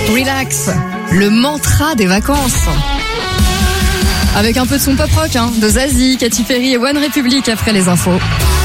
Relax, le mantra des vacances. Avec un peu de son pop rock, de Zazie, Katy Perry et One Republic après les infos.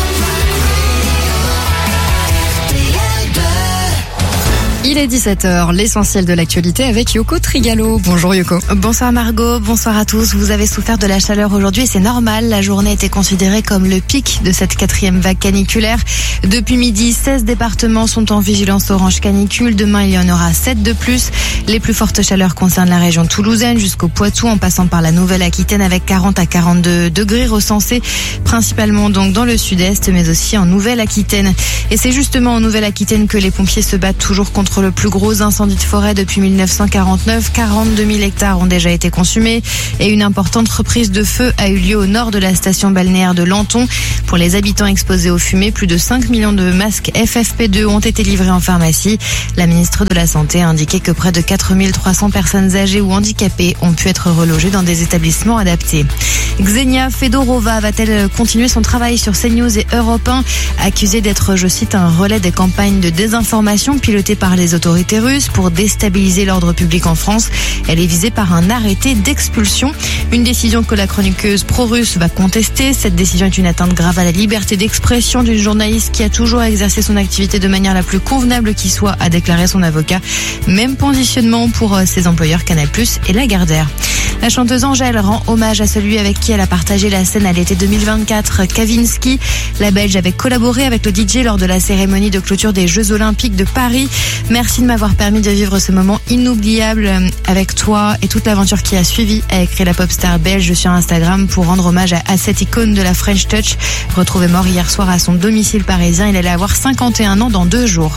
Il est 17h, l'essentiel de l'actualité avec Yoko Trigalo. Bonjour Yoko. Bonsoir Margot, bonsoir à tous. Vous avez souffert de la chaleur aujourd'hui et c'est normal. La journée était considérée comme le pic de cette 4e vague caniculaire. Depuis midi, 16 départements sont en vigilance orange canicule. Demain, il y en aura 7 de plus. Les plus fortes chaleurs concernent la région toulousaine jusqu'au Poitou en passant par la Nouvelle-Aquitaine avec 40 à 42 degrés recensés, principalement donc dans le sud-est mais aussi en Nouvelle-Aquitaine. Et c'est justement en Nouvelle-Aquitaine que les pompiers se battent toujours contre le plus gros incendie de forêt depuis 1949. 42 000 hectares ont déjà été consumés et une importante reprise de feu a eu lieu au nord de la station balnéaire de Lanton. Pour les habitants exposés aux fumées, plus de 5 millions de masques FFP2 ont été livrés en pharmacie. La ministre de la Santé a indiqué que près de 4 300 personnes âgées ou handicapées ont pu être relogées dans des établissements adaptés. Xenia Fedorova va-t-elle continuer son travail sur CNews et Europe 1, accusée d'être, je cite, un relais des campagnes de désinformation pilotées par les autorités russes pour déstabiliser l'ordre public en France. Elle est visée par un arrêté d'expulsion. Une décision que la chroniqueuse pro-russe va contester. Cette décision est une atteinte grave à la liberté d'expression d'une journaliste qui a toujours exercé son activité de manière la plus convenable qui soit, a déclaré son avocat. Même positionnement pour ses employeurs Canal+ et Lagardère. La chanteuse Angèle rend hommage à celui avec qui elle a partagé la scène à l'été 2024, Kavinsky. La Belge avait collaboré avec le DJ lors de la cérémonie de clôture des Jeux Olympiques de Paris. Merci de m'avoir permis de vivre ce moment inoubliable avec toi et toute l'aventure qui a suivi, a écrit la pop star belge sur Instagram pour rendre hommage à cette icône de la French Touch. Retrouvé mort hier soir à son domicile parisien, il allait avoir 51 ans dans 2 jours.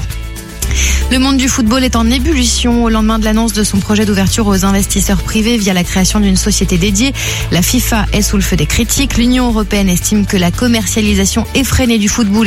Le monde du football est en ébullition au lendemain de l'annonce de son projet d'ouverture aux investisseurs privés via la création d'une société dédiée. La FIFA est sous le feu des critiques. L'Union européenne estime que la commercialisation effrénée du football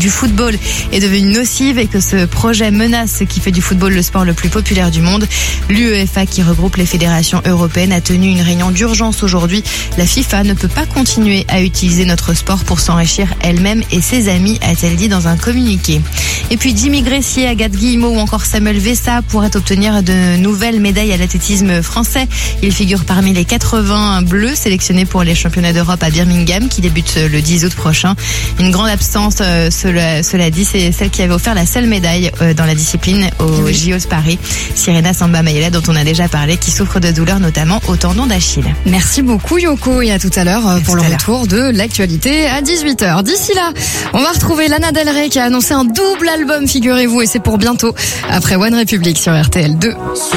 est devenue nocive et que ce projet menace ce qui fait du football le sport le plus populaire du monde. L'UEFA, qui regroupe les fédérations européennes, a tenu une réunion d'urgence aujourd'hui. La FIFA ne peut pas continuer à utiliser notre sport pour s'enrichir elle-même et ses amis, a-t-elle dit dans un communiqué. Et puis Jimmy Gressier, Agathe Guillemot ou encore Samuel Vessa pourraient obtenir de nouvelles médailles à l'athlétisme français. Ils figurent parmi les 80 bleus sélectionnés pour les championnats d'Europe à Birmingham qui débutent le 10 août prochain. Une grande absence, cela dit, c'est celle qui avait offert la seule médaille dans la discipline au JO de Paris, Sirena Samba Mayela, dont on a déjà parlé, qui souffre de douleurs notamment au tendon d'Achille. Merci beaucoup Yoko et à tout à l'heure pour le retour de l'actualité à 18h. D'ici là, on va retrouver Lana Del Rey qui a annoncé un double album, figurez-vous, et c'est pour bientôt, après One Republic sur RTL 2.